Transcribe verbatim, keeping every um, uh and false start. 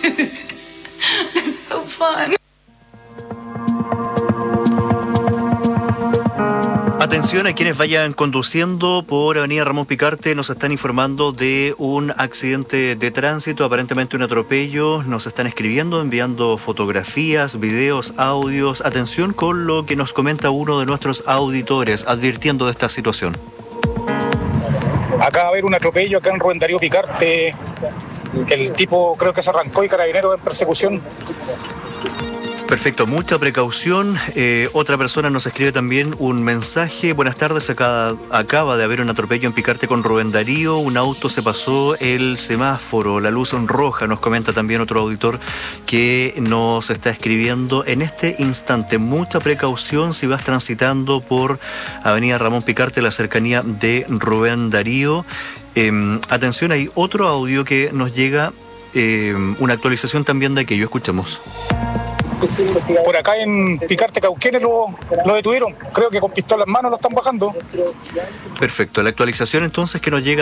It's so fun. Atención a quienes vayan conduciendo por Avenida Ramón Picarte, nos están informando de un accidente de tránsito, aparentemente un atropello, nos están escribiendo, enviando fotografías, videos, audios. Atención con lo que nos comenta uno de nuestros auditores, advirtiendo de esta situación. Acá va a haber un atropello acá en Rubén Darío Picarte, que el tipo creo que se arrancó y Carabineros en persecución. Perfecto, mucha precaución. Eh, otra persona nos escribe también un mensaje. Buenas tardes, acá, acaba de haber un atropello en Picarte con Rubén Darío. Un auto se pasó el semáforo, la luz en roja, nos comenta también otro auditor que nos está escribiendo. En este instante, mucha precaución si vas transitando por Avenida Ramón Picarte, la cercanía de Rubén Darío. Eh, atención, hay otro audio que nos llega, eh, una actualización también de aquello. Escuchemos. Por acá en Picarte Cauquenes lo, lo detuvieron. Creo que con pistola en mano lo están bajando. Perfecto, la actualización entonces que nos llega